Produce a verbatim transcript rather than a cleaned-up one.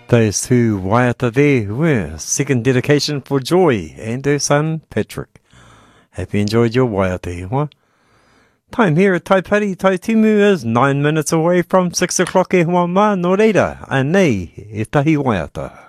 Those two waiata there were second dedication for Joy and her son Patrick. Hope you enjoyed your waiata, what? Time here at Taipari Taitimu is nine minutes away from six o'clock e hoa mā, no reira, anei, e tahi waiata.